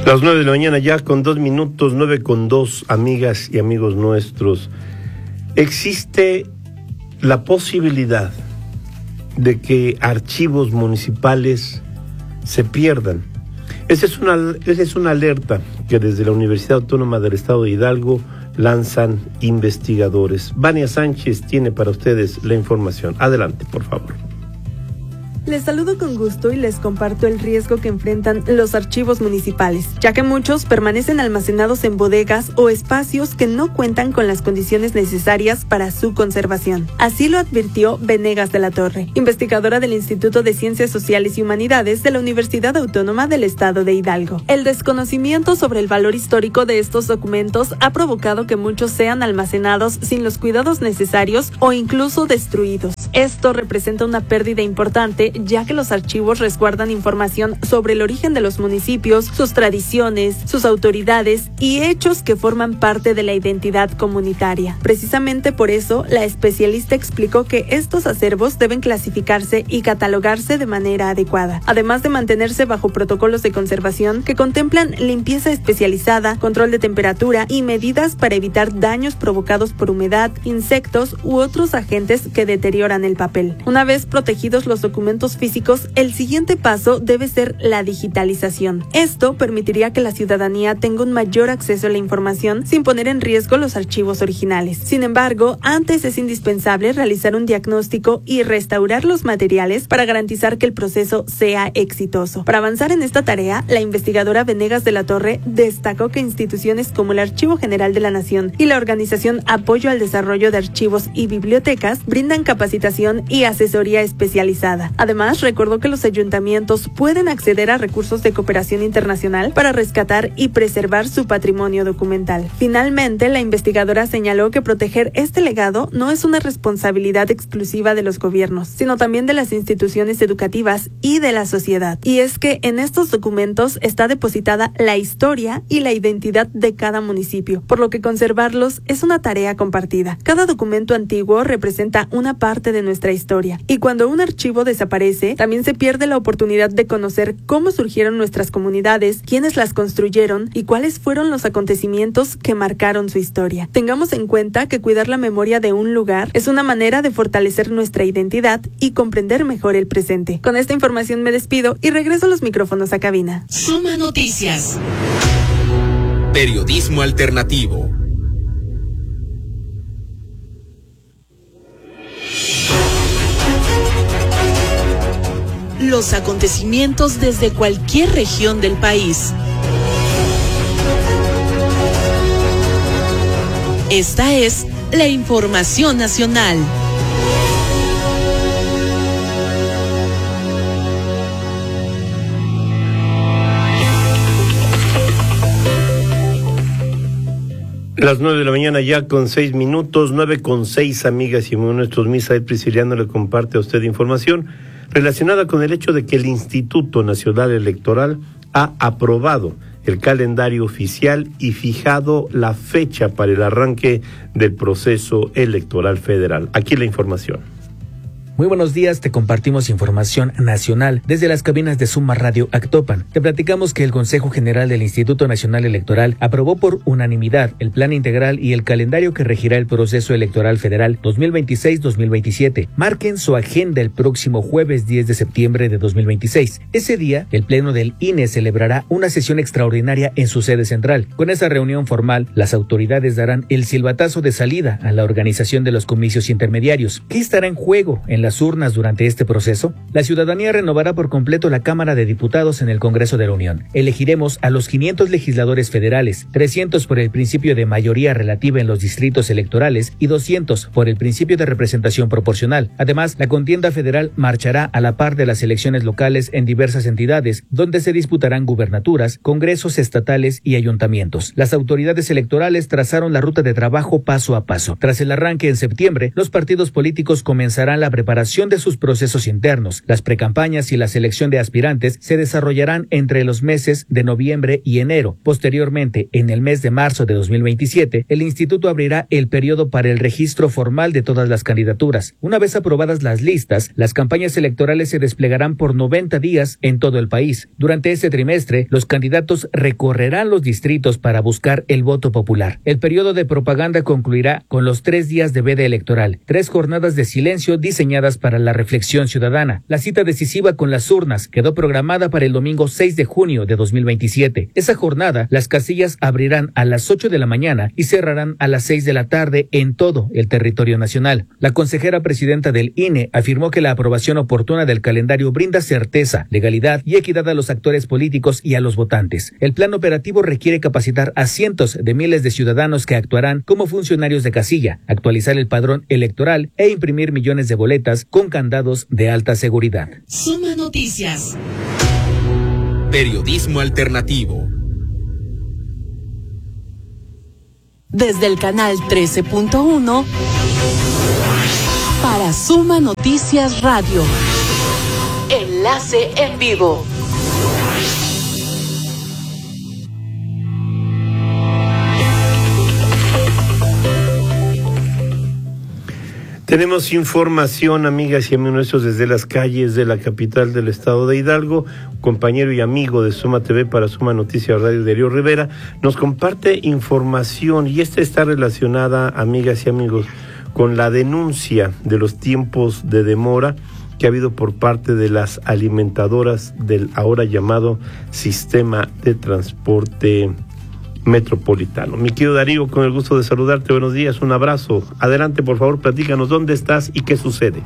Las 9 de la mañana ya con 2 minutos, 9:02, amigas y amigos nuestros. Existe la posibilidad de que archivos municipales se pierdan. Esa es una alerta que desde la Universidad Autónoma del Estado de Hidalgo lanzan investigadores. Vania Sánchez tiene para ustedes la información. Adelante, por favor. Les saludo con gusto y les comparto el riesgo que enfrentan los archivos municipales, ya que muchos permanecen almacenados en bodegas o espacios que no cuentan con las condiciones necesarias para su conservación. Así lo advirtió Venegas de la Torre, investigadora del Instituto de Ciencias Sociales y Humanidades de la Universidad Autónoma del Estado de Hidalgo. El desconocimiento sobre el valor histórico de estos documentos ha provocado que muchos sean almacenados sin los cuidados necesarios o incluso destruidos. Esto representa una pérdida importante, ya que los archivos resguardan información sobre el origen de los municipios, sus tradiciones, sus autoridades y hechos que forman parte de la identidad comunitaria. Precisamente por eso, la especialista explicó que estos acervos deben clasificarse y catalogarse de manera adecuada, además de mantenerse bajo protocolos de conservación que contemplan limpieza especializada, control de temperatura y medidas para evitar daños provocados por humedad, insectos u otros agentes que deterioran el papel. Una vez protegidos los documentos físicos, el siguiente paso debe ser la digitalización. Esto permitiría que la ciudadanía tenga un mayor acceso a la información sin poner en riesgo los archivos originales. Sin embargo, antes es indispensable realizar un diagnóstico y restaurar los materiales para garantizar que el proceso sea exitoso. Para avanzar en esta tarea, la investigadora Venegas de la Torre destacó que instituciones como el Archivo General de la Nación y la organización Apoyo al Desarrollo de Archivos y Bibliotecas brindan capacitación y asesoría especializada. Además, recordó que los ayuntamientos pueden acceder a recursos de cooperación internacional para rescatar y preservar su patrimonio documental. Finalmente, la investigadora señaló que proteger este legado no es una responsabilidad exclusiva de los gobiernos, sino también de las instituciones educativas y de la sociedad. Y es que en estos documentos está depositada la historia y la identidad de cada municipio, por lo que conservarlos es una tarea compartida. Cada documento antiguo representa una parte de nuestra historia, y cuando un archivo desaparece, también se pierde la oportunidad de conocer cómo surgieron nuestras comunidades, quiénes las construyeron y cuáles fueron los acontecimientos que marcaron su historia. Tengamos en cuenta que cuidar la memoria de un lugar es una manera de fortalecer nuestra identidad y comprender mejor el presente. Con esta información me despido y regreso los micrófonos a cabina. Suma Noticias. Periodismo alternativo. Los acontecimientos desde cualquier región del país. Esta es la información nacional. Las 9 de la mañana ya con 6 minutos, 9:06, amigas y nuestros. Misael Prisciliano le comparte a usted información relacionada con el hecho de que el Instituto Nacional Electoral ha aprobado el calendario oficial y fijado la fecha para el arranque del proceso electoral federal. Aquí la información. Muy buenos días, te compartimos información nacional desde las cabinas de Suma Radio Actopan. Te platicamos que el Consejo General del Instituto Nacional Electoral aprobó por unanimidad el plan integral y el calendario que regirá el proceso electoral federal 2026-2027. Marquen su agenda el próximo jueves 10 de septiembre de 2026. Ese día, el Pleno del INE celebrará una sesión extraordinaria en su sede central. Con esa reunión formal, las autoridades darán el silbatazo de salida a la organización de los comicios intermediarios. ¿Qué estará en juego en las urnas durante este proceso? La ciudadanía renovará por completo la Cámara de Diputados en el Congreso de la Unión. Elegiremos a los 500 legisladores federales, 300 por el principio de mayoría relativa en los distritos electorales y 200 por el principio de representación proporcional. Además, la contienda federal marchará a la par de las elecciones locales en diversas entidades, donde se disputarán gubernaturas, congresos estatales y ayuntamientos. Las autoridades electorales trazaron la ruta de trabajo paso a paso. Tras el arranque en septiembre, los partidos políticos comenzarán la preparación preparación de sus procesos internos. Las precampañas y la selección de aspirantes se desarrollarán entre los meses de noviembre y enero. Posteriormente, en el mes de marzo de 2027, el instituto abrirá el periodo para el registro formal de todas las candidaturas. Una vez aprobadas las listas, las campañas electorales se desplegarán por 90 días en todo el país. Durante este trimestre, los candidatos recorrerán los distritos para buscar el voto popular. El periodo de propaganda concluirá con los 3 días de veda electoral, 3 jornadas de silencio diseñadas para la reflexión ciudadana. La cita decisiva con las urnas quedó programada para el domingo 6 de junio de 2027. Esa jornada, las casillas abrirán a las 8 de la mañana y cerrarán a las 6 de la tarde en todo el territorio nacional. La consejera presidenta del INE afirmó que la aprobación oportuna del calendario brinda certeza, legalidad y equidad a los actores políticos y a los votantes. El plan operativo requiere capacitar a cientos de miles de ciudadanos que actuarán como funcionarios de casilla, actualizar el padrón electoral e imprimir millones de boletas con candados de alta seguridad. Suma Noticias. Periodismo alternativo. Desde el canal 13.1 para Suma Noticias Radio. Enlace en vivo. Tenemos información, amigas y amigos nuestros, desde las calles de la capital del estado de Hidalgo. Compañero y amigo de Suma TV para Suma Noticias Radio, Darío Rivera, nos comparte información y esta está relacionada, amigas y amigos, con la denuncia de los tiempos de demora que ha habido por parte de las alimentadoras del ahora llamado Sistema de Transporte Metropolitano. Mi querido Darío, con el gusto de saludarte, buenos días, un abrazo. Adelante, por favor, platícanos dónde estás y qué sucede.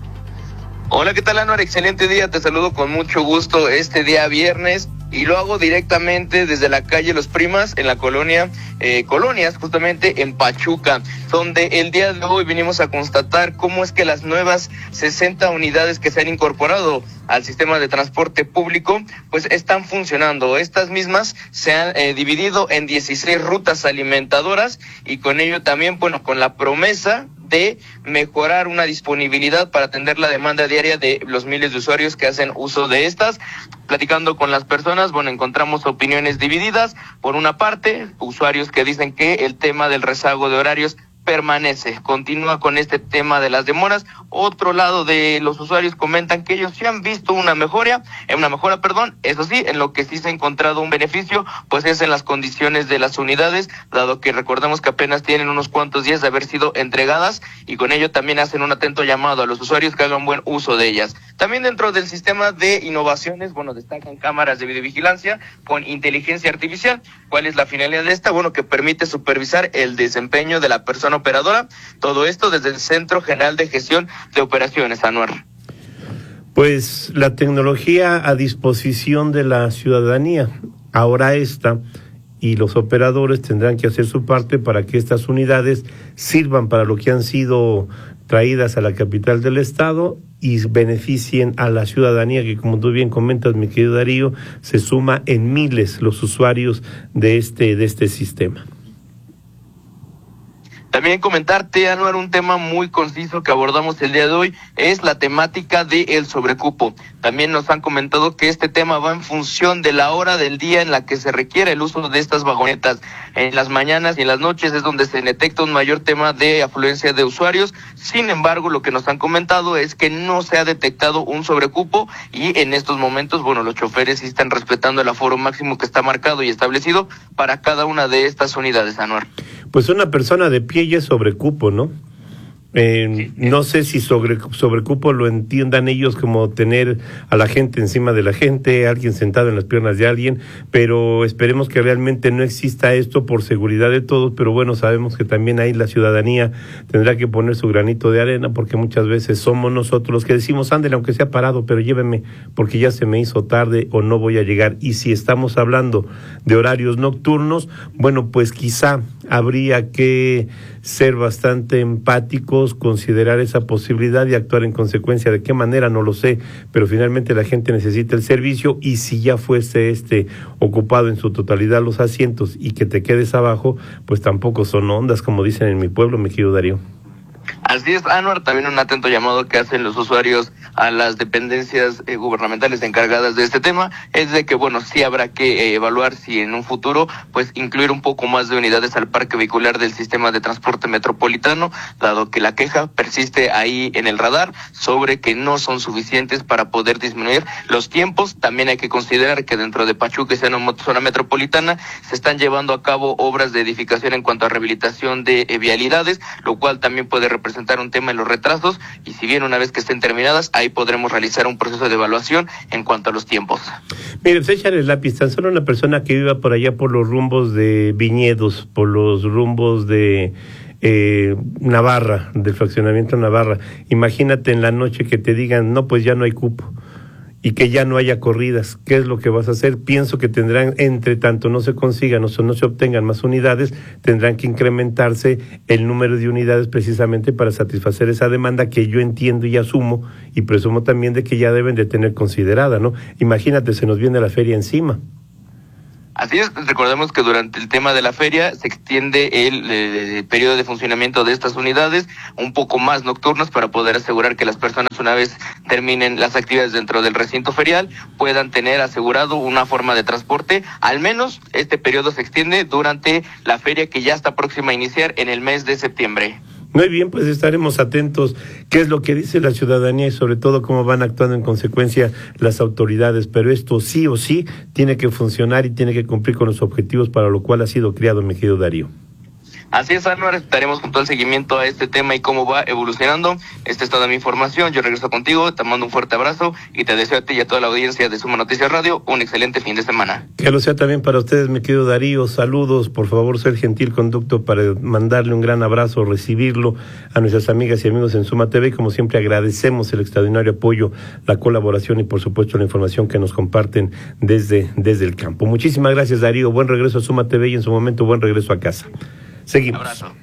Hola, ¿qué tal, Anuar? Excelente día, te saludo con mucho gusto este día viernes y lo hago directamente desde la calle Los Primas en la colonia, Colonias, justamente en Pachuca, donde el día de hoy vinimos a constatar cómo es que las nuevas 60 unidades que se han incorporado al sistema de transporte público, pues están funcionando. Estas mismas se han dividido en 16 rutas alimentadoras y con ello también, bueno, con la promesa de mejorar una disponibilidad para atender la demanda diaria de los miles de usuarios que hacen uso de estas. Platicando con las personas, bueno, encontramos opiniones divididas. Por una parte, usuarios que dicen que el tema del rezago de horarios permanece, continúa con este tema de las demoras. Otro lado de los usuarios comentan que ellos sí han visto una mejora, eso sí, en lo que sí se ha encontrado un beneficio, pues es en las condiciones de las unidades, dado que recordemos que apenas tienen unos cuantos días de haber sido entregadas y con ello también hacen un atento llamado a los usuarios que hagan buen uso de ellas. También dentro del sistema de innovaciones, bueno, destacan cámaras de videovigilancia con inteligencia artificial. ¿Cuál es la finalidad de esta? Bueno, que permite supervisar el desempeño de la persona operadora, todo esto desde el Centro General de Gestión de Operaciones, Anuar. Pues la tecnología a disposición de la ciudadanía, ahora está, y los operadores tendrán que hacer su parte para que estas unidades sirvan para lo que han sido traídas a la capital del estado y beneficien a la ciudadanía, que como tú bien comentas, mi querido Darío, se suma en miles los usuarios de este sistema. También comentarte, Anuar, un tema muy conciso que abordamos el día de hoy, es la temática del sobrecupo. También nos han comentado que este tema va en función de la hora del día en la que se requiere el uso de estas vagonetas. En las mañanas y en las noches es donde se detecta un mayor tema de afluencia de usuarios. Sin embargo, lo que nos han comentado es que no se ha detectado un sobrecupo y en estos momentos, bueno, los choferes sí están respetando el aforo máximo que está marcado y establecido para cada una de estas unidades, Anuar. Pues una persona de pie ya es sobrecupo, ¿no? No sé si sobrecupo lo entiendan ellos como tener a la gente encima de la gente, alguien sentado en las piernas de alguien, pero esperemos que realmente no exista esto por seguridad de todos, pero bueno, sabemos que también ahí la ciudadanía tendrá que poner su granito de arena, porque muchas veces somos nosotros los que decimos, ándale, aunque sea parado, pero lléveme, porque ya se me hizo tarde o no voy a llegar. Y si estamos hablando de horarios nocturnos, bueno, pues quizá habría que ser bastante empáticos, considerar esa posibilidad y actuar en consecuencia. ¿De qué manera? No lo sé, pero finalmente la gente necesita el servicio y si ya fuese ocupado en su totalidad los asientos y que te quedes abajo, pues tampoco son ondas, como dicen en mi pueblo, mi querido Darío. Así es, Anuar, también un atento llamado que hacen los usuarios a las dependencias gubernamentales encargadas de este tema es de que, bueno, sí habrá que evaluar si en un futuro, pues, incluir un poco más de unidades al parque vehicular del sistema de transporte metropolitano, dado que la queja persiste ahí en el radar sobre que no son suficientes para poder disminuir los tiempos. También hay que considerar que dentro de Pachuca y zona metropolitana se están llevando a cabo obras de edificación en cuanto a rehabilitación de vialidades, lo cual también puede representar un tema en los retrasos, y si bien una vez que estén terminadas, ahí podremos realizar un proceso de evaluación en cuanto a los tiempos. Mire, pues échale el lápiz, tan solo una persona que viva por allá por los rumbos de Viñedos, por los rumbos de Navarra, del fraccionamiento Navarra, imagínate en la noche que te digan, no, pues ya no hay cupo, y que ya no haya corridas. ¿Qué es lo que vas a hacer? Pienso que tendrán, entre tanto no se consigan o no se obtengan más unidades, tendrán que incrementarse el número de unidades precisamente para satisfacer esa demanda que yo entiendo y asumo y presumo también de que ya deben de tener considerada, ¿no? Imagínate, se nos viene la feria encima. Así es, recordemos que durante el tema de la feria se extiende el periodo de funcionamiento de estas unidades un poco más nocturnas para poder asegurar que las personas, una vez terminen las actividades dentro del recinto ferial, puedan tener asegurado una forma de transporte. Al menos este periodo se extiende durante la feria que ya está próxima a iniciar en el mes de septiembre. Muy bien, pues estaremos atentos qué es lo que dice la ciudadanía y sobre todo cómo van actuando en consecuencia las autoridades, pero esto sí o sí tiene que funcionar y tiene que cumplir con los objetivos para lo cual ha sido creado, mi querido Darío. Así es, Anuar, estaremos con todo el seguimiento a este tema y cómo va evolucionando. Esta es toda mi información, yo regreso contigo, te mando un fuerte abrazo y te deseo a ti y a toda la audiencia de Suma Noticias Radio un excelente fin de semana. Que lo sea también para ustedes, mi querido Darío, saludos, por favor, ser gentil conducto para mandarle un gran abrazo, recibirlo a nuestras amigas y amigos en Suma TV, y como siempre agradecemos el extraordinario apoyo, la colaboración y por supuesto la información que nos comparten desde el campo. Muchísimas gracias, Darío, buen regreso a Suma TV y en su momento buen regreso a casa. Seguimos. Un abrazo.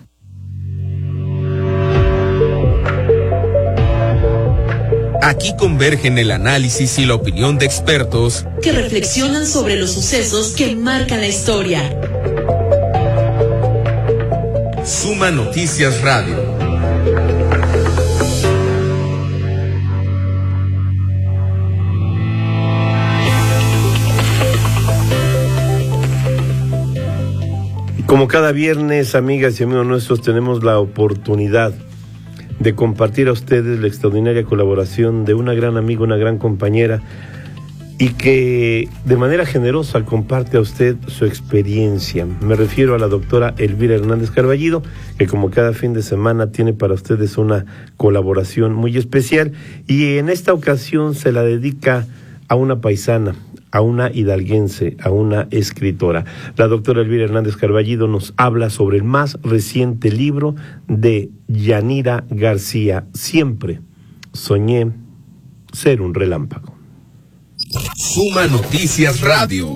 Aquí convergen el análisis y la opinión de expertos que reflexionan sobre los sucesos que marcan la historia. Suma Noticias Radio. Como cada viernes, amigas y amigos nuestros, tenemos la oportunidad de compartir a ustedes la extraordinaria colaboración de una gran amiga, una gran compañera, y que de manera generosa comparte a usted su experiencia. Me refiero a la doctora Elvira Hernández Carballido, que como cada fin de semana tiene para ustedes una colaboración muy especial, y en esta ocasión se la dedica a una paisana, a una hidalguense, a una escritora. La doctora Elvira Hernández Carballido nos habla sobre el más reciente libro de Yanira García, Siempre soñé ser un relámpago. Suma Noticias Radio.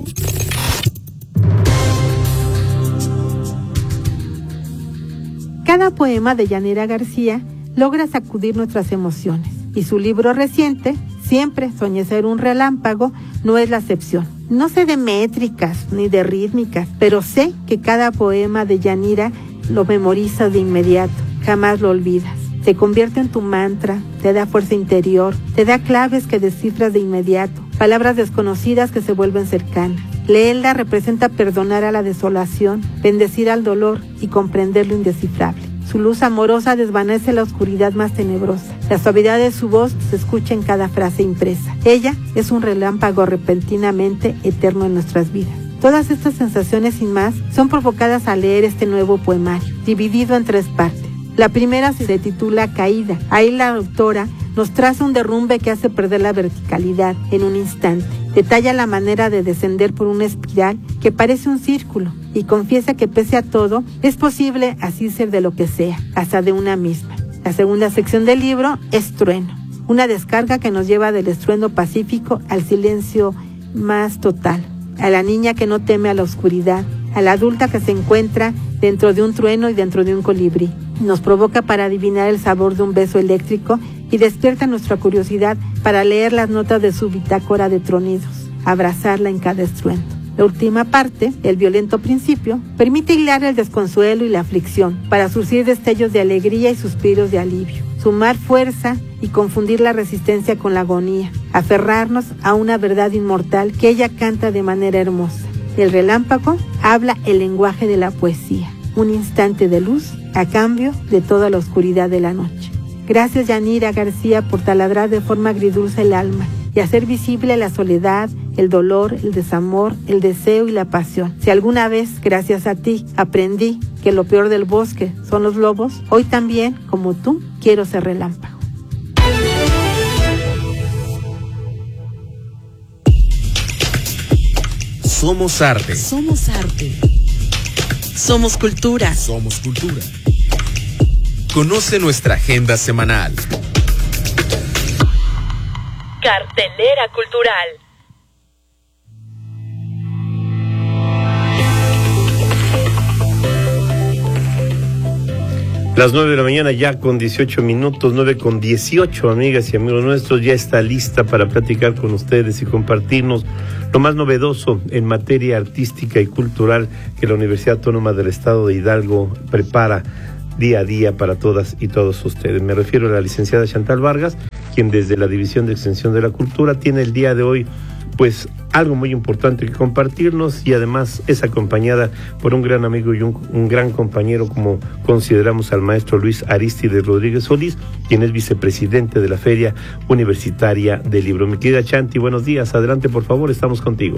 Cada poema de Yanira García logra sacudir nuestras emociones, y su libro reciente, Siempre soñé ser un relámpago, no es la excepción. No sé de métricas ni de rítmicas, pero sé que cada poema de Yanira lo memoriza de inmediato, jamás lo olvidas. Se convierte en tu mantra, te da fuerza interior, te da claves que descifras de inmediato, palabras desconocidas que se vuelven cercanas. Leerla representa perdonar a la desolación, bendecir al dolor y comprender lo indescifrable. Su luz amorosa desvanece la oscuridad más tenebrosa. La suavidad de su voz se escucha en cada frase impresa. Ella es un relámpago repentinamente eterno en nuestras vidas. Todas estas sensaciones sin más son provocadas al leer este nuevo poemario, dividido en 3 partes. La primera se titula Caída. Ahí la autora nos traza un derrumbe que hace perder la verticalidad en un instante. Detalla la manera de descender por una espiral que parece un círculo y confiesa que pese a todo es posible así ser de lo que sea, hasta de una misma. La segunda sección del libro es Trueno, una descarga que nos lleva del estruendo pacífico al silencio más total, a la niña que no teme a la oscuridad, a la adulta que se encuentra dentro de un trueno y dentro de un colibrí. Nos provoca para adivinar el sabor de un beso eléctrico y despierta nuestra curiosidad para leer las notas de su bitácora de tronidos, abrazarla en cada estruendo. La última parte, el violento principio, permite hilar el desconsuelo y la aflicción para surcir destellos de alegría y suspiros de alivio, sumar fuerza y confundir la resistencia con la agonía, aferrarnos a una verdad inmortal que ella canta de manera hermosa. El relámpago habla el lenguaje de la poesía, un instante de luz a cambio de toda la oscuridad de la noche. Gracias, Yanira García, por taladrar de forma agridulce el alma y hacer visible la soledad, el dolor, el desamor, el deseo y la pasión. Si alguna vez, gracias a ti, aprendí que lo peor del bosque son los lobos, hoy también, como tú, quiero ser relámpago. Somos arte. Somos arte. Somos cultura. Somos cultura. Conoce nuestra agenda semanal. Cartelera cultural. Las 9 de la mañana ya con 18 minutos, 9 con 18, amigas y amigos nuestros, ya está lista para platicar con ustedes y compartirnos lo más novedoso en materia artística y cultural que la Universidad Autónoma del Estado de Hidalgo prepara día a día para todas y todos ustedes. Me refiero a la licenciada Chantal Vargas, quien desde la División de Extensión de la Cultura tiene el día de hoy pues algo muy importante que compartirnos, y además es acompañada por un gran amigo y un gran compañero, como consideramos al maestro Luis Arístides Rodríguez Solís, quien es vicepresidente de la Feria Universitaria del Libro. Mi querida Chanti, buenos días, adelante por favor, estamos contigo.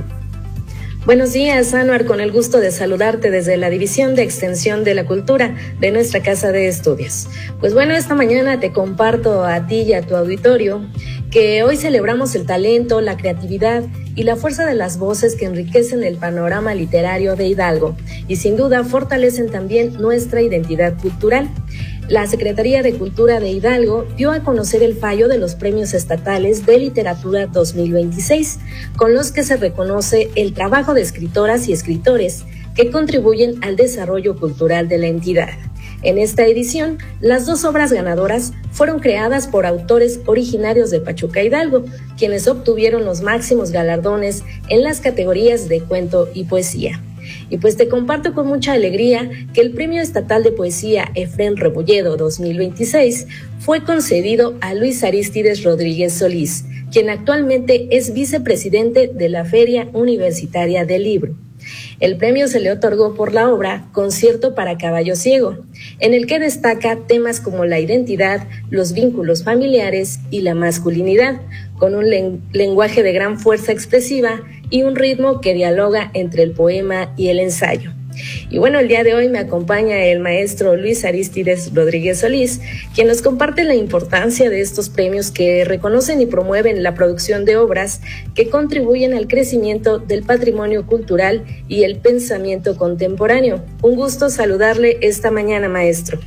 Buenos días, Anuar, con el gusto de saludarte desde la División de Extensión de la Cultura de nuestra Casa de Estudios. Pues bueno, esta mañana te comparto a ti y a tu auditorio que hoy celebramos el talento, la creatividad y la fuerza de las voces que enriquecen el panorama literario de Hidalgo y sin duda fortalecen también nuestra identidad cultural. La Secretaría de Cultura de Hidalgo dio a conocer el fallo de los Premios Estatales de Literatura 2026, con los que se reconoce el trabajo de escritoras y escritores que contribuyen al desarrollo cultural de la entidad. En esta edición, las dos obras ganadoras fueron creadas por autores originarios de Pachuca, Hidalgo, quienes obtuvieron los máximos galardones en las categorías de cuento y poesía. Y pues te comparto con mucha alegría que el Premio Estatal de Poesía Efrén Rebolledo 2026 fue concedido a Luis Arístides Rodríguez Solís, quien actualmente es vicepresidente de la Feria Universitaria del Libro. El premio se le otorgó por la obra Concierto para Caballo Ciego, en el que destaca temas como la identidad, los vínculos familiares y la masculinidad, con un lenguaje de gran fuerza expresiva y un ritmo que dialoga entre el poema y el ensayo. Y bueno, el día de hoy me acompaña el maestro Luis Arístides Rodríguez Solís, quien nos comparte la importancia de estos premios que reconocen y promueven la producción de obras que contribuyen al crecimiento del patrimonio cultural y el pensamiento contemporáneo. Un gusto saludarle esta mañana, maestro.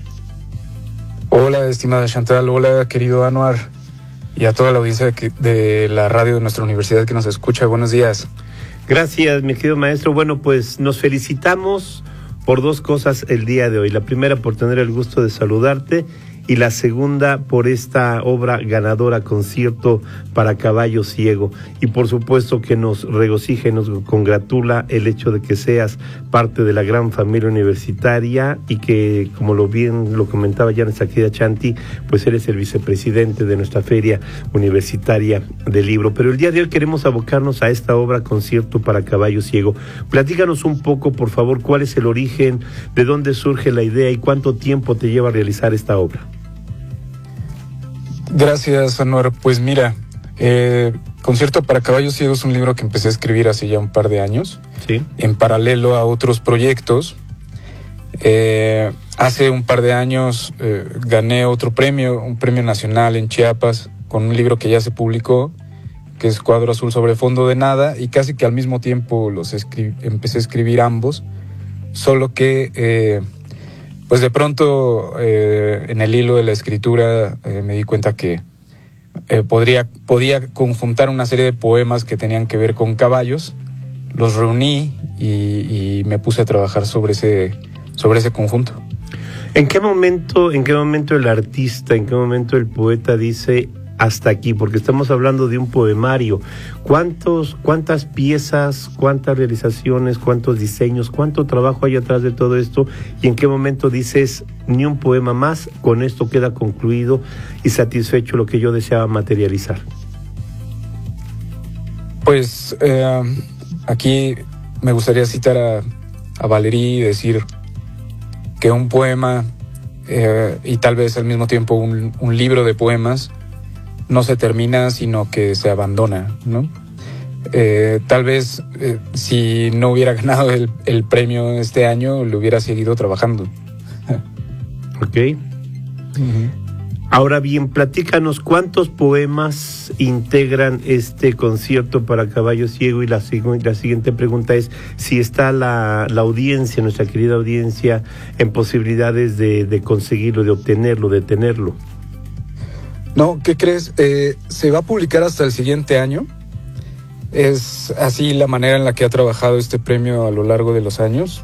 Hola, estimada Chantal, hola, querido Anuar, y a toda la audiencia de la radio de nuestra universidad que nos escucha. Buenos días. Gracias, mi querido maestro. Bueno, pues nos felicitamos por dos cosas el día de hoy. La primera, por tener el gusto de saludarte, y la segunda, por esta obra ganadora, Concierto para Caballo Ciego. Y por supuesto que nos regocija y nos congratula el hecho de que seas parte de la gran familia universitaria y que, como bien lo comentaba ya nuestra querida Chanti, pues eres el vicepresidente de nuestra Feria Universitaria del Libro. Pero el día de hoy queremos abocarnos a esta obra, Concierto para Caballo Ciego. Platícanos un poco, por favor, cuál es el origen, de dónde surge la idea y cuánto tiempo te lleva a realizar esta obra. Gracias, Anuar. Pues mira, Concierto para Caballos Ciegos es un libro que empecé a escribir hace ya un par de años, ¿sí?, en paralelo a otros proyectos. Hace un par de años gané otro premio, un premio nacional en Chiapas, con un libro que ya se publicó, que es Cuadro Azul sobre Fondo de Nada, y casi que al mismo tiempo empecé a escribir ambos, solo que pues de pronto en el hilo de la escritura me di cuenta que podía conjuntar una serie de poemas que tenían que ver con caballos. Los reuní y me puse a trabajar sobre ese conjunto. ¿En qué momento el artista, en qué momento el poeta dice: hasta aquí? Porque estamos hablando de un poemario. ¿Cuántas piezas, cuántas realizaciones, cuántos diseños, cuánto trabajo hay atrás de todo esto? ¿Y en qué momento dices, ni un poema más, con esto queda concluido y satisfecho lo que yo deseaba materializar? Pues aquí me gustaría citar a Valéry y decir que un poema y tal vez al mismo tiempo un libro de poemas no se termina, sino que se abandona, ¿no? Tal vez si no hubiera ganado el premio este año, lo hubiera seguido trabajando. Ok. Ahora bien, platícanos cuántos poemas integran este concierto para caballo ciego, y la siguiente pregunta es si está la audiencia, nuestra querida audiencia, en posibilidades de conseguirlo, de obtenerlo, de tenerlo. No, ¿qué crees? Se va a publicar hasta el siguiente año. Es así la manera en la que ha trabajado este premio a lo largo de los años.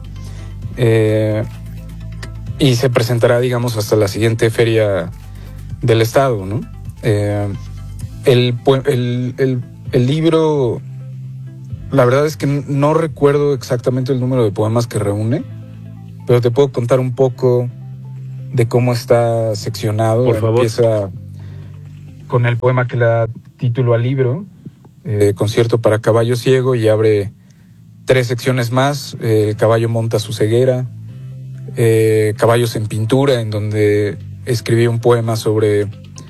Y se presentará, digamos, hasta la siguiente feria del estado, ¿no? El libro, la verdad es que no recuerdo exactamente el número de poemas que reúne, pero te puedo contar un poco de cómo está seccionado. Por favor. Empieza con el poema que le da título al libro, Concierto para caballo ciego, y abre 3 secciones más: el caballo monta su ceguera, Caballos en pintura, en donde escribí un poema sobre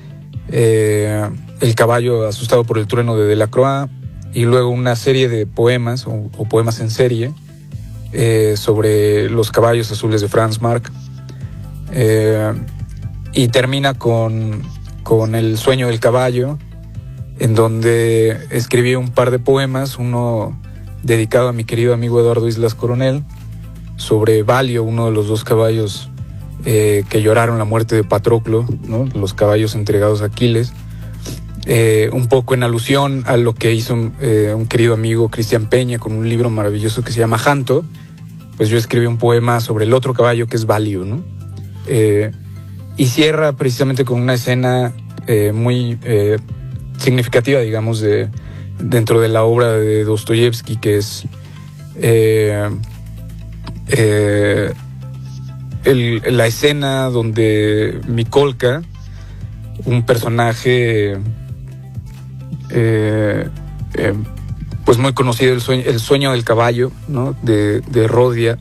el caballo asustado por el trueno de Delacroix, y luego una serie de poemas o poemas en serie sobre los caballos azules de Franz Marc, y termina con El sueño del caballo, en donde escribí un par de poemas, uno dedicado a mi querido amigo Eduardo Islas Coronel, sobre Valio, uno de los 2 caballos que lloraron la muerte de Patroclo, ¿no? Los caballos entregados a Aquiles, un poco en alusión a lo que hizo un querido amigo Cristian Peña con un libro maravilloso que se llama Janto. Pues yo escribí un poema sobre el otro caballo, que es Valio, ¿no? Y cierra precisamente con una escena muy significativa, digamos, dentro de la obra de Dostoyevsky, que es la escena donde Mikolka, un personaje pues muy conocido, el sueño del caballo, ¿no? de Rodia,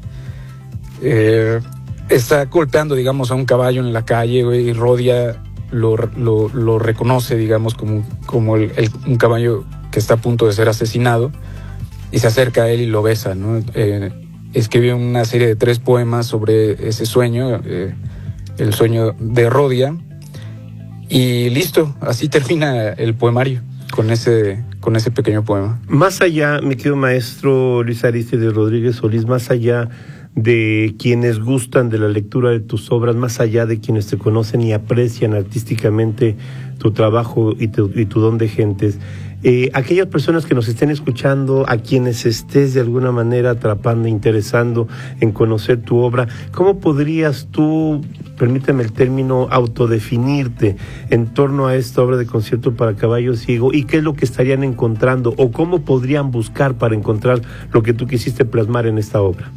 está golpeando, digamos, a un caballo en la calle, y Rodia lo reconoce, digamos, como un caballo que está a punto de ser asesinado, y se acerca a él y lo besa, ¿no? Escribió una serie de 3 poemas sobre ese sueño, el sueño de Rodia, y listo, así termina el poemario, con ese pequeño poema. Más allá, mi querido maestro Luis Arístides Rodríguez Solís, más allá de quienes gustan de la lectura de tus obras, más allá de quienes te conocen y aprecian artísticamente tu trabajo y tu don de gentes, aquellas personas que nos estén escuchando, a quienes estés de alguna manera atrapando, interesando en conocer tu obra, ¿cómo podrías tú, permíteme el término, autodefinirte en torno a esta obra de Concierto para caballo ciego, y qué es lo que estarían encontrando, o cómo podrían buscar para encontrar lo que tú quisiste plasmar en esta obra?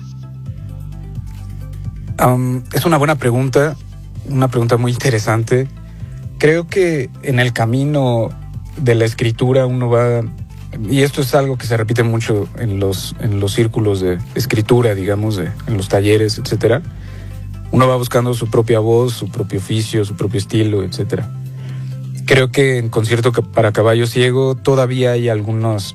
Es una buena pregunta, una pregunta muy interesante. Creo que en el camino de la escritura uno va, y esto es algo que se repite mucho en los círculos de escritura, digamos, en los talleres, etcétera. Uno va buscando su propia voz, su propio oficio, su propio estilo, etcétera. Creo que en Concierto para caballo ciego todavía hay algunos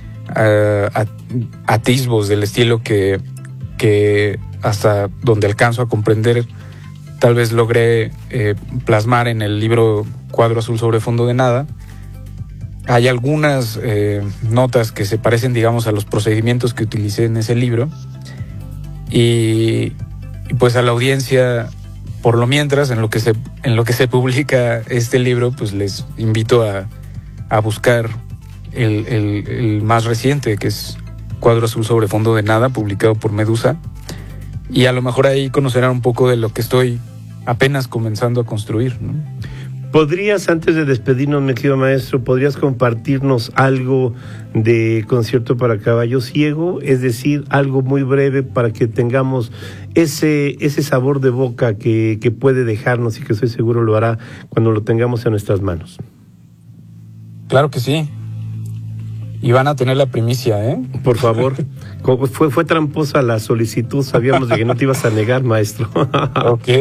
atisbos del estilo que hasta donde alcanzo a comprender, tal vez logré plasmar en el libro Cuadro azul sobre fondo de nada. Hay algunas notas que se parecen, digamos, a los procedimientos que utilicé en ese libro, y pues a la audiencia, por lo mientras, en lo que se publica este libro, pues les invito a buscar el más reciente, que es Cuadro azul sobre fondo de nada, publicado por Medusa, y a lo mejor ahí conocerán un poco de lo que estoy apenas comenzando a construir, ¿no? ¿Podrías, antes de despedirnos, mi querido maestro, podrías compartirnos algo de Concierto para Caballo Ciego? Es decir, algo muy breve para que tengamos ese sabor de boca que puede dejarnos y que estoy seguro lo hará cuando lo tengamos en nuestras manos. Claro que sí. Y van a tener la primicia, ¿eh? Por favor. Fue tramposa la solicitud, sabíamos de que no te ibas a negar, maestro. Ok.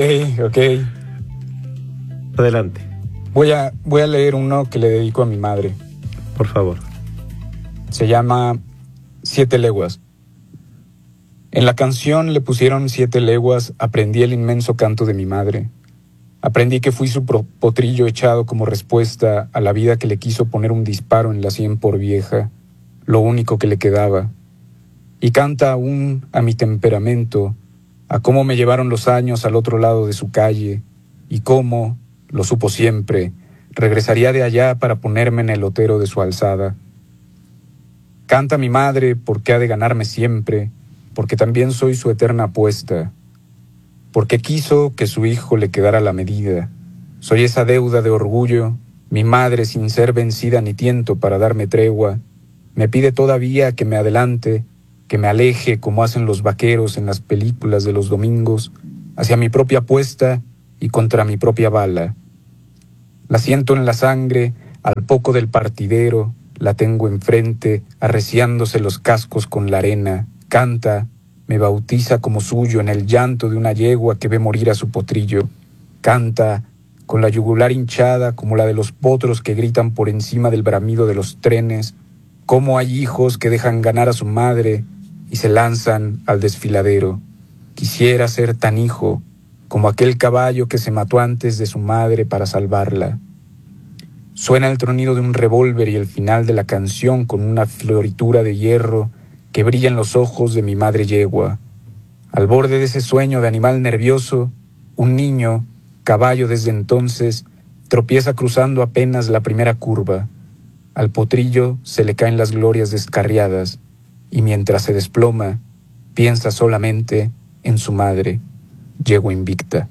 Adelante. Voy a leer uno que le dedico a mi madre. Por favor. Se llama 7 leguas. En la canción le pusieron 7 leguas, aprendí el inmenso canto de mi madre. Aprendí que fui su potrillo echado como respuesta a la vida que le quiso poner un disparo en la sien por vieja, lo único que le quedaba. Y canta aún a mi temperamento, a cómo me llevaron los años al otro lado de su calle, y cómo, lo supo siempre, regresaría de allá para ponerme en el lotero de su alzada. Canta mi madre porque ha de ganarme siempre, porque también soy su eterna apuesta, porque quiso que su hijo le quedara la medida. Soy esa deuda de orgullo, mi madre sin ser vencida ni tiento para darme tregua, me pide todavía que me adelante, que me aleje como hacen los vaqueros en las películas de los domingos, hacia mi propia apuesta y contra mi propia bala. La siento en la sangre, al poco del partidero, la tengo enfrente, arreciándose los cascos con la arena, canta, me bautiza como suyo en el llanto de una yegua que ve morir a su potrillo, canta, con la yugular hinchada como la de los potros que gritan por encima del bramido de los trenes, cómo hay hijos que dejan ganar a su madre y se lanzan al desfiladero. Quisiera ser tan hijo como aquel caballo que se mató antes de su madre para salvarla. Suena el tronido de un revólver y el final de la canción con una floritura de hierro que brilla en los ojos de mi madre yegua. Al borde de ese sueño de animal nervioso, un niño, caballo desde entonces, tropieza cruzando apenas la primera curva. Al potrillo se le caen las glorias descarriadas, y mientras se desploma, piensa solamente en su madre, yegua invicta.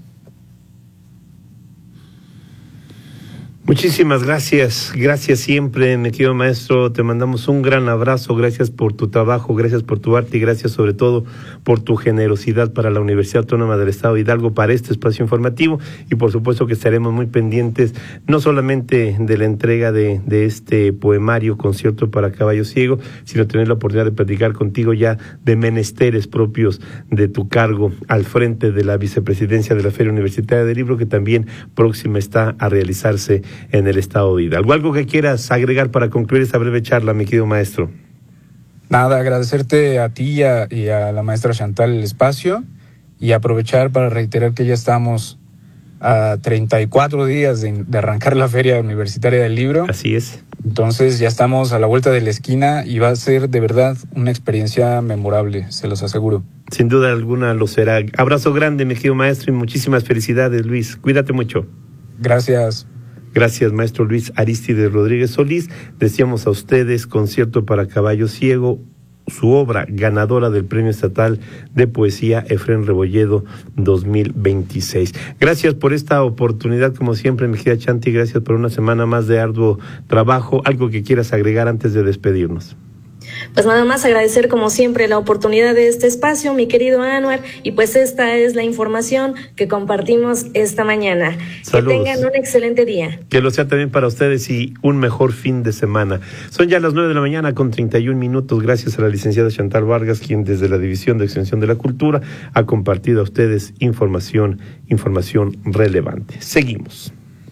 Muchísimas gracias siempre, mi querido maestro, te mandamos un gran abrazo, gracias por tu trabajo, gracias por tu arte y gracias sobre todo por tu generosidad para la Universidad Autónoma del Estado de Hidalgo, para este espacio informativo y por supuesto que estaremos muy pendientes no solamente de la entrega de este poemario Concierto para Caballo Ciego, sino tener la oportunidad de platicar contigo ya de menesteres propios de tu cargo al frente de la vicepresidencia de la Feria Universitaria del Libro, que también próxima está a realizarse en el estado de Hidalgo. ¿Algo que quieras agregar para concluir esta breve charla, mi querido maestro? Nada, agradecerte a ti y a la maestra Chantal el espacio y aprovechar para reiterar que ya estamos a 34 días de arrancar la Feria Universitaria del Libro. Así es. Entonces ya estamos a la vuelta de la esquina y va a ser de verdad una experiencia memorable, se los aseguro. Sin duda alguna lo será. Abrazo grande, mi querido maestro, y muchísimas felicidades, Luis. Cuídate mucho. Gracias. Gracias, maestro Luis Arístides Rodríguez Solís. Decíamos a ustedes, Concierto para Caballo Ciego, su obra ganadora del Premio Estatal de Poesía Efrén Rebolledo 2026. Gracias por esta oportunidad, como siempre, mi querida Chanti, gracias por una semana más de arduo trabajo. ¿Algo que quieras agregar antes de despedirnos? Pues nada más agradecer como siempre la oportunidad de este espacio, mi querido Anuar, y pues esta es la información que compartimos esta mañana. Saludos. Que tengan un excelente día. Que lo sea también para ustedes y un mejor fin de semana. Son ya las 9 de la mañana con 31 minutos, gracias a la licenciada Chantal Vargas, quien desde la División de Extensión de la Cultura ha compartido a ustedes información relevante. Seguimos.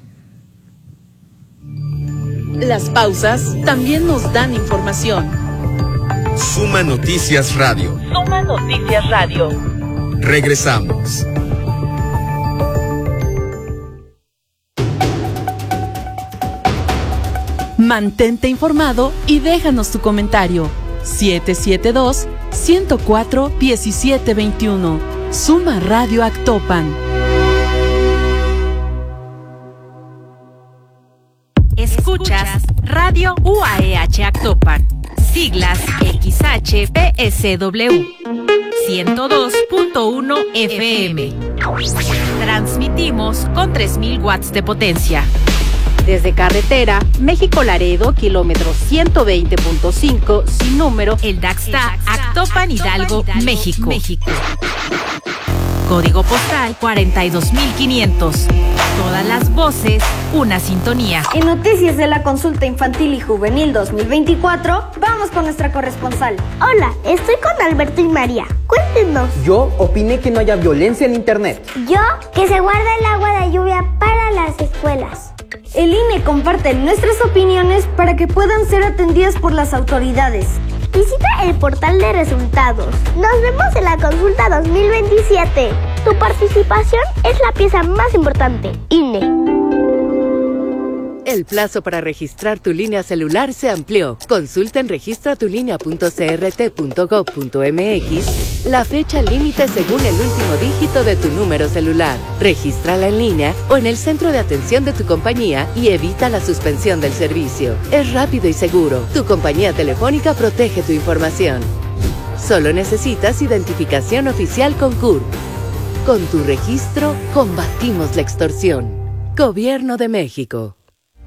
Las pausas también nos dan información. Suma Noticias Radio. Suma Noticias Radio. Regresamos. Mantente informado y déjanos tu comentario. 772-104-1721. Suma Radio Actopan. Escuchas Radio UAEH Actopan. Siglas XHPSW 102.1 FM. Transmitimos con 3000 watts de potencia. Desde carretera, México-Laredo, kilómetro 120.5, sin número, el Daxta, Actopan, Hidalgo, México. Código postal 42500. Todas las voces, una sintonía. En noticias de la consulta infantil y juvenil 2024, vamos con nuestra corresponsal. Hola, estoy con Alberto y María. Cuéntenos. Yo opiné que no haya violencia en internet. Yo, que se guarda el agua de lluvia para las escuelas. El INE comparte nuestras opiniones para que puedan ser atendidas por las autoridades. Visita el portal de resultados. Nos vemos en la consulta 2027. Tu participación es la pieza más importante. INE. El plazo para registrar tu línea celular se amplió. Consulta en registratulinea.crt.gov.mx la fecha límite según el último dígito de tu número celular. Regístrala en línea o en el centro de atención de tu compañía y evita la suspensión del servicio. Es rápido y seguro. Tu compañía telefónica protege tu información. Solo necesitas identificación oficial con CURP. Con tu registro, combatimos la extorsión. Gobierno de México.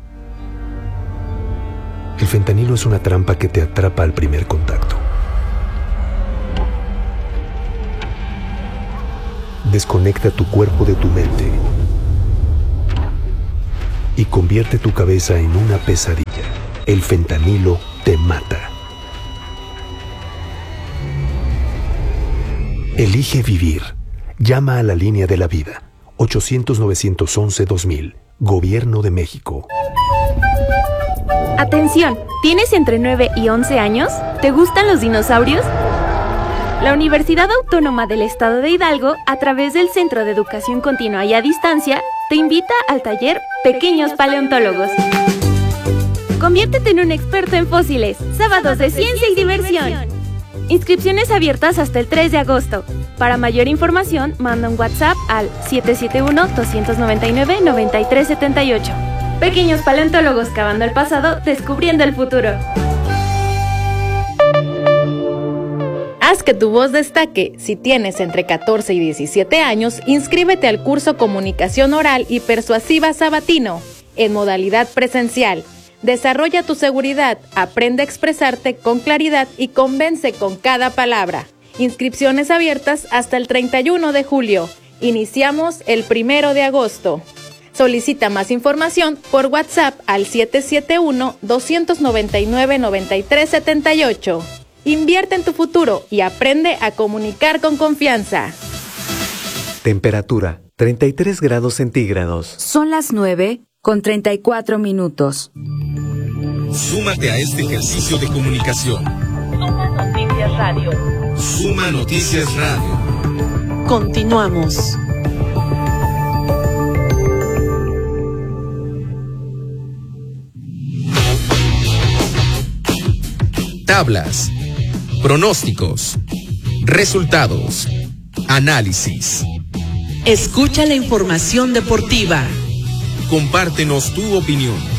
El fentanilo es una trampa que te atrapa al primer contacto. Desconecta tu cuerpo de tu mente y convierte tu cabeza en una pesadilla. El fentanilo te mata. Elige vivir. Llama a la línea de la vida. 800-911-2000. Gobierno de México. Atención, ¿tienes entre 9 y 11 años? ¿Te gustan los dinosaurios? La Universidad Autónoma del Estado de Hidalgo, a través del Centro de Educación Continua y a Distancia, te invita al taller Pequeños Paleontólogos. Conviértete en un experto en fósiles, sábados de ciencia y diversión. Inscripciones abiertas hasta el 3 de agosto. Para mayor información, manda un WhatsApp al 771-299-9378. Pequeños Paleontólogos, cavando el pasado, descubriendo el futuro. Haz que tu voz destaque. Si tienes entre 14 y 17 años, inscríbete al curso Comunicación Oral y Persuasiva Sabatino, en modalidad presencial. Desarrolla tu seguridad, aprende a expresarte con claridad y convence con cada palabra. Inscripciones abiertas hasta el 31 de julio. Iniciamos el 1 de agosto. Solicita más información por WhatsApp al 771-299-9378. Invierte en tu futuro y aprende a comunicar con confianza. Temperatura, 33 grados centígrados. Son las 9:34. Súmate a este ejercicio de comunicación. Suma Noticias Radio. Suma Noticias Radio. Continuamos. Tablas, pronósticos, resultados, análisis. Escucha la información deportiva. Compártenos tu opinión.